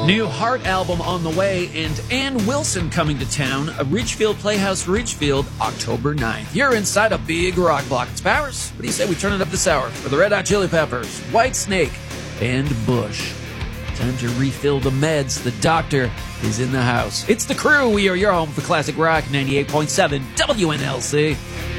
New Heart album on the way, and Ann Wilson coming to town. A Ridgefield Playhouse, Ridgefield, October 9th. You're inside a big rock block. It's Powers. What do you say we turn it up this hour for the Red Hot Chili Peppers, White Snake, and Bush? Time to refill the meds. The doctor is in the house. It's The Crew. We are your home for classic rock, 98.7 WNLC.